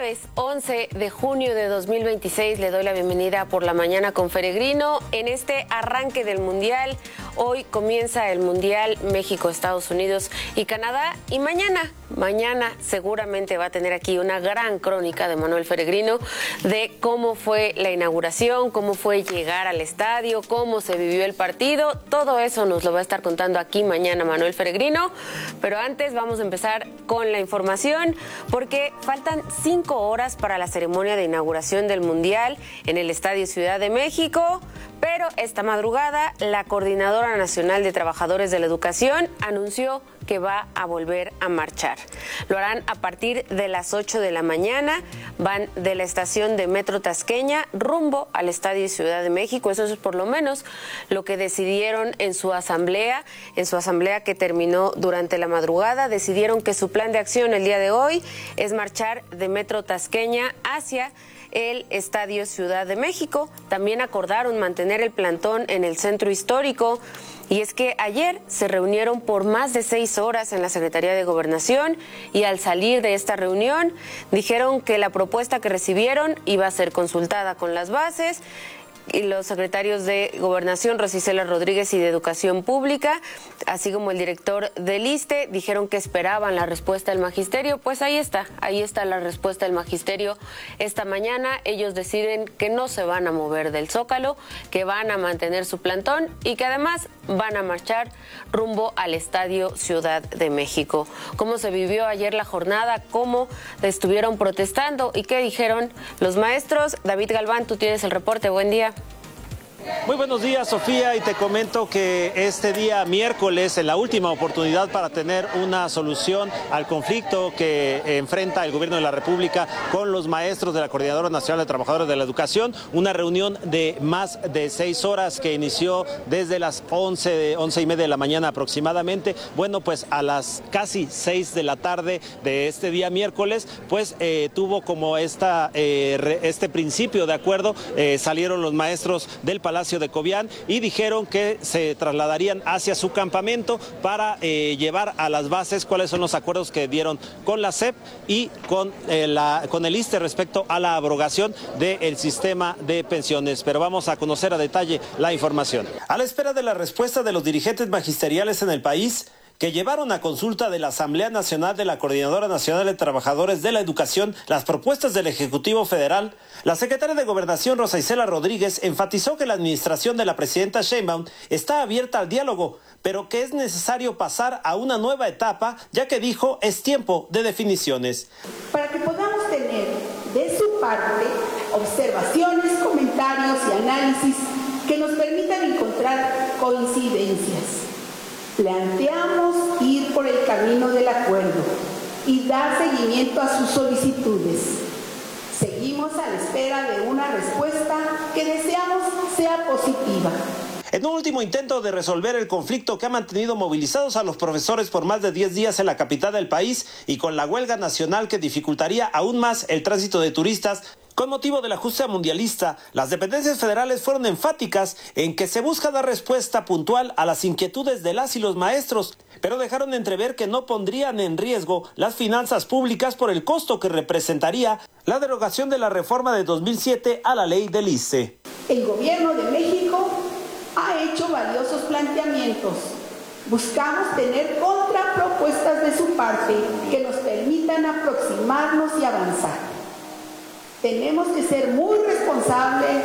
jueves 11 de junio de 2026 le doy la bienvenida por la mañana con Feregrino en este arranque del Mundial. Hoy comienza el Mundial México, Estados Unidos y Canadá, y mañana seguramente va a tener aquí una gran crónica de Manuel Feregrino de cómo fue la inauguración, cómo fue llegar al estadio, cómo se vivió el partido. Todo eso nos lo va a estar contando aquí mañana Manuel Feregrino, pero antes vamos a empezar con la información porque faltan 5 horas para la ceremonia de inauguración del Mundial en el Estadio Ciudad de México. Pero esta madrugada, la Coordinadora Nacional de Trabajadores de la Educación anunció que va a volver a marchar. Lo harán a partir de las 8 de la mañana. Van de la estación de Metro Tasqueña rumbo al Estadio Ciudad de México. Eso es por lo menos lo que decidieron en su asamblea que terminó durante la madrugada. Decidieron que su plan de acción el día de hoy es marchar de Metro Tasqueña hacia el Estadio Ciudad de México. También acordaron mantener el plantón en el centro histórico. Y es que ayer se reunieron por más de 6 horas en la Secretaría de Gobernación y al salir de esta reunión dijeron que la propuesta que recibieron iba a ser consultada con las bases. Y los secretarios de Gobernación, Rosicela Rodríguez, y de Educación Pública, así como el director del ISSSTE, dijeron que esperaban la respuesta del magisterio. Pues ahí está la respuesta del magisterio. Esta mañana ellos deciden que no se van a mover del Zócalo, que van a mantener su plantón y que además van a marchar rumbo al Estadio Ciudad de México. ¿Cómo se vivió ayer la jornada? ¿Cómo estuvieron protestando? ¿Y qué dijeron los maestros? David Galván, tú tienes el reporte. Buen día. Muy buenos días, Sofía, y te comento que este día miércoles, en la última oportunidad para tener una solución al conflicto que enfrenta el gobierno de la República con los maestros de la Coordinadora Nacional de Trabajadores de la Educación, una reunión de más de 6 horas que inició desde las 11:30 de la mañana aproximadamente. Bueno, pues a las casi 6 de la tarde de este día miércoles, pues tuvo como este principio de acuerdo. Salieron los maestros del Palacio de Cobián y dijeron que se trasladarían hacia su campamento para llevar a las bases cuáles son los acuerdos que dieron con la SEP y con el ISSSTE respecto a la abrogación del sistema de pensiones. Pero vamos a conocer a detalle la información. A la espera de la respuesta de los dirigentes magisteriales en el país, que llevaron a consulta de la Asamblea Nacional de la Coordinadora Nacional de Trabajadores de la Educación las propuestas del Ejecutivo Federal, la secretaria de Gobernación, Rosa Isela Rodríguez, enfatizó que la administración de la presidenta Sheinbaum está abierta al diálogo, pero que es necesario pasar a una nueva etapa, ya que dijo es tiempo de definiciones. Para que podamos tener de su parte observaciones, comentarios y análisis que nos permitan encontrar coincidencias. Planteamos ir por el camino del acuerdo y dar seguimiento a sus solicitudes. Seguimos a la espera de una respuesta que deseamos sea positiva. En un último intento de resolver el conflicto que ha mantenido movilizados a los profesores por más de 10 días en la capital del país y con la huelga nacional que dificultaría aún más el tránsito de turistas, con motivo de la justa mundialista, las dependencias federales fueron enfáticas en que se busca dar respuesta puntual a las inquietudes de las y los maestros, pero dejaron entrever que no pondrían en riesgo las finanzas públicas por el costo que representaría la derogación de la reforma de 2007 a la ley del ISSSTE. El gobierno de México ha hecho valiosos planteamientos. Buscamos tener contrapropuestas de su parte que nos permitan aproximarnos y avanzar. Tenemos que ser muy responsables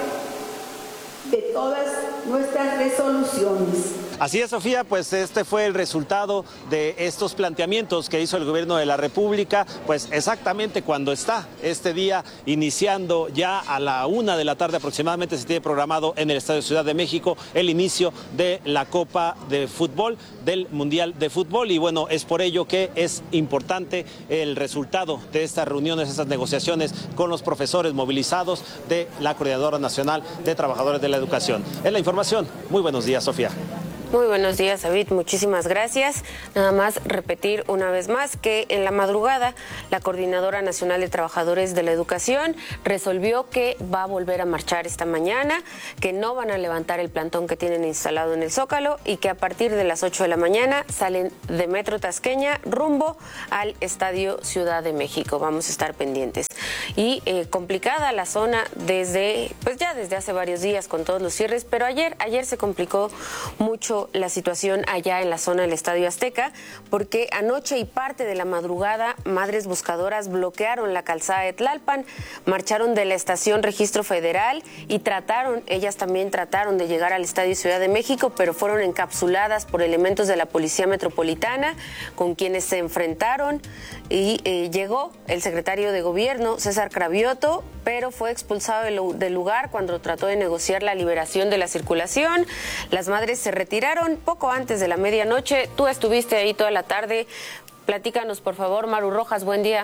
de todas nuestras resoluciones. Así es, Sofía, pues este fue el resultado de estos planteamientos que hizo el gobierno de la República, pues exactamente cuando está este día iniciando ya a la 1 de la tarde aproximadamente se tiene programado en el Estadio Ciudad de México el inicio de la Copa de Fútbol, del Mundial de Fútbol, y bueno, es por ello que es importante el resultado de estas reuniones, estas negociaciones con los profesores movilizados de la Coordinadora Nacional de Trabajadores de la Educación. Es la información. Muy buenos días, Sofía. Muy buenos días, David. Muchísimas gracias. Nada más repetir una vez más que en la madrugada la Coordinadora Nacional de Trabajadores de la Educación resolvió que va a volver a marchar esta mañana, que no van a levantar el plantón que tienen instalado en el Zócalo y que a partir de las 8 de la mañana salen de Metro Tasqueña rumbo al Estadio Ciudad de México. Vamos a estar pendientes. Y complicada la zona desde hace varios días con todos los cierres, pero ayer se complicó mucho la situación allá en la zona del Estadio Azteca, porque anoche y parte de la madrugada madres buscadoras bloquearon la calzada de Tlalpan, marcharon de la estación Registro Federal y ellas también trataron de llegar al Estadio Ciudad de México, pero fueron encapsuladas por elementos de la Policía Metropolitana, con quienes se enfrentaron y llegó el secretario de Gobierno, César Cravioto, pero fue expulsado del lugar cuando trató de negociar la liberación de la circulación. Las madres se retiraron poco antes de la medianoche. Tú estuviste ahí toda la tarde. Platícanos, por favor, Maru Rojas, buen día.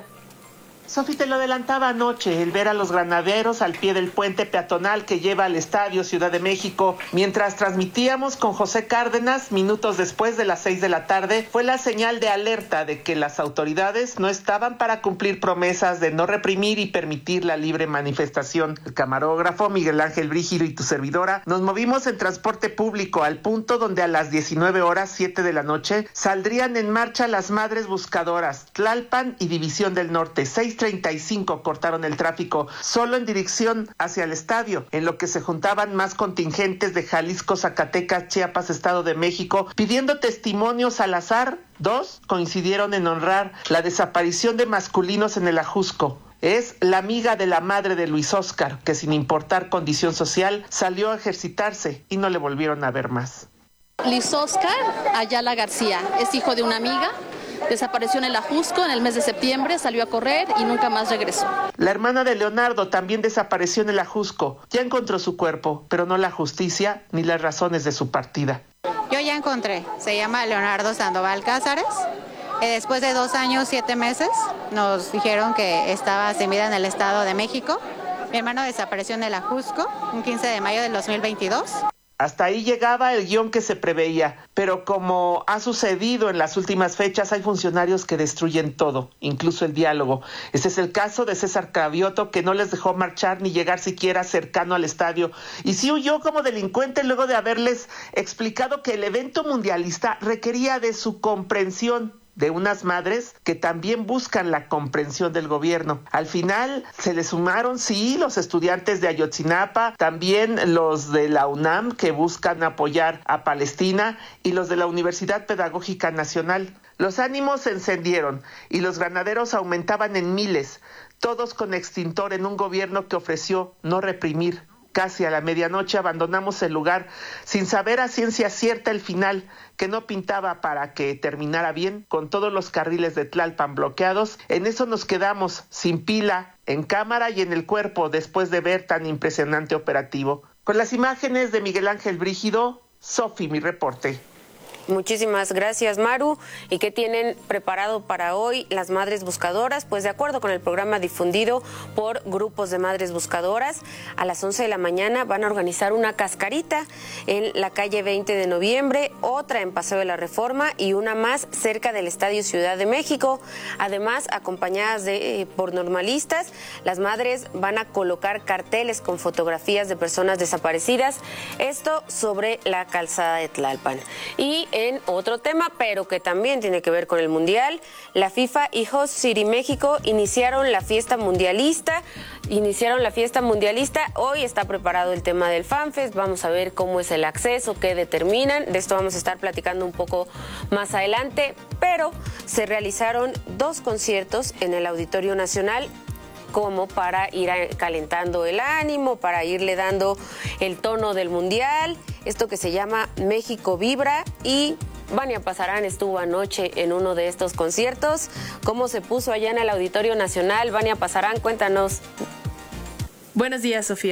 Sofi, te lo adelantaba anoche, el ver a los granaderos al pie del puente peatonal que lleva al Estadio Ciudad de México, mientras transmitíamos con José Cárdenas, minutos después de las 6 de la tarde, fue la señal de alerta de que las autoridades no estaban para cumplir promesas de no reprimir y permitir la libre manifestación. El camarógrafo Miguel Ángel Brígido y tu servidora nos movimos en transporte público al punto donde a las 19:07 de la noche saldrían en marcha las madres buscadoras, Tlalpan y División del Norte. 6:35 cortaron el tráfico solo en dirección hacia el estadio, en lo que se juntaban más contingentes de Jalisco, Zacatecas, Chiapas, Estado de México, pidiendo testimonios al azar. 2 coincidieron en honrar la desaparición de masculinos en el Ajusco. Es la amiga de la madre de Luis Óscar, que sin importar condición social salió a ejercitarse y no le volvieron a ver más. Luis Óscar Ayala García es hijo de una amiga. Desapareció en el Ajusco en el mes de septiembre, salió a correr y nunca más regresó. La hermana de Leonardo también desapareció en el Ajusco. Ya encontró su cuerpo, pero no la justicia ni las razones de su partida. Yo ya encontré, se llama Leonardo Sandoval Cázares. Después de 2 años, 7 meses, nos dijeron que estaba sin vida en el Estado de México. Mi hermano desapareció en el Ajusco, un 15 de mayo del 2022. Hasta ahí llegaba el guión que se preveía, pero como ha sucedido en las últimas fechas, hay funcionarios que destruyen todo, incluso el diálogo. Ese es el caso de César Cravioto, que no les dejó marchar ni llegar siquiera cercano al estadio, y sí huyó como delincuente luego de haberles explicado que el evento mundialista requería de su comprensión, de unas madres que también buscan la comprensión del gobierno. Al final se le sumaron, sí, los estudiantes de Ayotzinapa, también los de la UNAM que buscan apoyar a Palestina y los de la Universidad Pedagógica Nacional. Los ánimos se encendieron y los granaderos aumentaban en miles, todos con extintor en un gobierno que ofreció no reprimir. Casi a la medianoche abandonamos el lugar sin saber a ciencia cierta el final, que no pintaba para que terminara bien, con todos los carriles de Tlalpan bloqueados. En eso nos quedamos, sin pila, en cámara y en el cuerpo, después de ver tan impresionante operativo. Con las imágenes de Miguel Ángel Brígido, Sofi, mi reporte. Muchísimas gracias, Maru. ¿Y qué tienen preparado para hoy las madres buscadoras? Pues de acuerdo con el programa difundido por grupos de madres buscadoras, a las 11 de la mañana van a organizar una cascarita en la calle 20 de noviembre, otra en Paseo de la Reforma y una más cerca del Estadio Ciudad de México. Además, acompañadas por normalistas, las madres van a colocar carteles con fotografías de personas desaparecidas, esto sobre la calzada de Tlalpan. Y en otro tema, pero que también tiene que ver con el Mundial, la FIFA y Host City México iniciaron la fiesta mundialista. Hoy está preparado el tema del FanFest. Vamos a ver cómo es el acceso, qué determinan. De esto vamos a estar platicando un poco más adelante. Pero se realizaron 2 conciertos en el Auditorio Nacional, como para ir calentando el ánimo, para irle dando el tono del Mundial, esto que se llama México Vibra, y Vania Pasarán estuvo anoche en uno de estos conciertos. ¿Cómo se puso allá en el Auditorio Nacional? Vania Pasarán, cuéntanos. Buenos días, Sofía.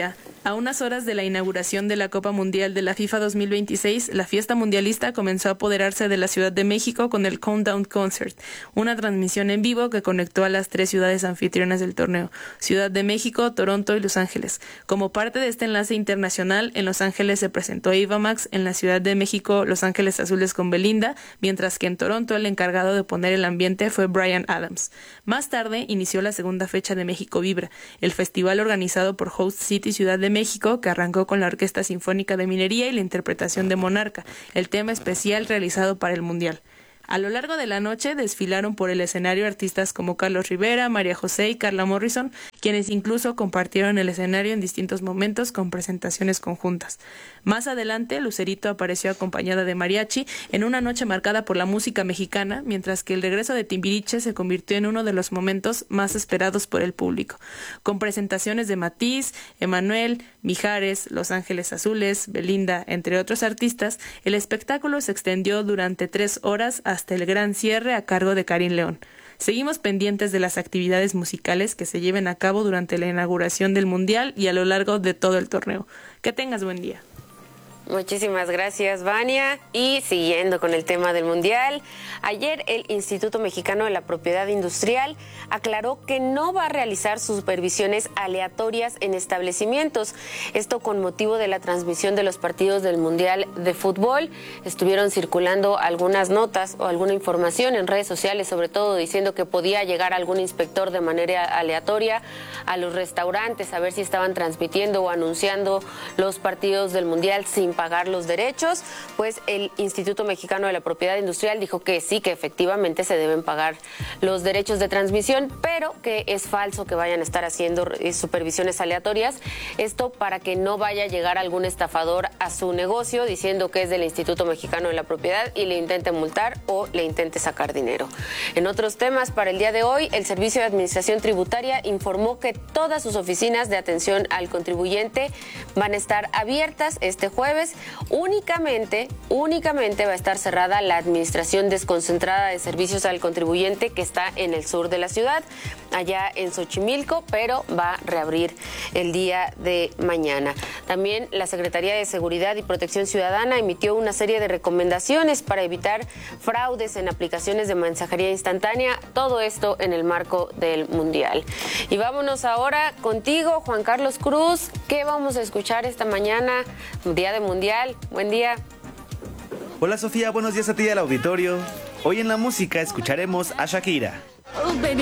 A unas horas de la inauguración de la Copa Mundial de la FIFA 2026, la fiesta mundialista comenzó a apoderarse de la Ciudad de México con el Countdown Concert, una transmisión en vivo que conectó a las 3 ciudades anfitrionas del torneo, Ciudad de México, Toronto y Los Ángeles. Como parte de este enlace internacional, en Los Ángeles se presentó Ava Max, en la Ciudad de México, Los Ángeles Azules con Belinda, mientras que en Toronto el encargado de poner el ambiente fue Bryan Adams. Más tarde inició la segunda fecha de México Vibra, el festival organizado por Host City Ciudad de México, que arrancó con la Orquesta Sinfónica de Minería y la interpretación de Monarca, el tema especial realizado para el Mundial. A lo largo de la noche desfilaron por el escenario artistas como Carlos Rivera, María José y Carla Morrison, quienes incluso compartieron el escenario en distintos momentos con presentaciones conjuntas. Más adelante, Lucerito apareció acompañada de mariachi en una noche marcada por la música mexicana, mientras que el regreso de Timbiriche se convirtió en uno de los momentos más esperados por el público, con presentaciones de Matiz, Emanuel, Mijares, Los Ángeles Azules, Belinda, entre otros artistas. El espectáculo se extendió durante 3 horas hasta el gran cierre a cargo de Karim León. Seguimos pendientes de las actividades musicales que se lleven a cabo durante la inauguración del Mundial y a lo largo de todo el torneo. Que tengas buen día. Muchísimas gracias, Vania. Y siguiendo con el tema del Mundial, ayer el Instituto Mexicano de la Propiedad Industrial aclaró que no va a realizar supervisiones aleatorias en establecimientos. Esto con motivo de la transmisión de los partidos del Mundial de Fútbol. Estuvieron circulando algunas notas o alguna información en redes sociales, sobre todo diciendo que podía llegar algún inspector de manera aleatoria a los restaurantes a ver si estaban transmitiendo o anunciando los partidos del Mundial sin pagar los derechos. Pues el Instituto Mexicano de la Propiedad Industrial dijo que sí, que efectivamente se deben pagar los derechos de transmisión, pero que es falso que vayan a estar haciendo supervisiones aleatorias. Esto para que no vaya a llegar algún estafador a su negocio diciendo que es del Instituto Mexicano de la Propiedad y le intente multar o le intente sacar dinero. En otros temas, para el día de hoy, el Servicio de Administración Tributaria informó que todas sus oficinas de atención al contribuyente van a estar abiertas este jueves. Únicamente va a estar cerrada la Administración Desconcentrada de Servicios al Contribuyente, que está en el sur de la ciudad, allá en Xochimilco, pero va a reabrir el día de mañana. También la Secretaría de Seguridad y Protección Ciudadana emitió una serie de recomendaciones para evitar fraudes en aplicaciones de mensajería instantánea, todo esto en el marco del Mundial. Y vámonos ahora contigo, Juan Carlos Cruz. ¿Qué vamos a escuchar esta mañana, día de Mundial? Buen día. Hola Sofía, buenos días a ti y al auditorio. Hoy en la música escucharemos a Shakira. Oh, baby.